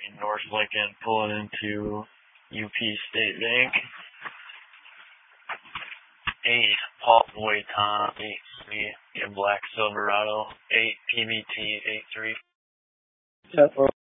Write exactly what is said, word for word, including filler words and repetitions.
in North Lincoln, pulling into U P State Bank. eight Paul Boyton, eight three in Black Silverado, eight P B T, eight three.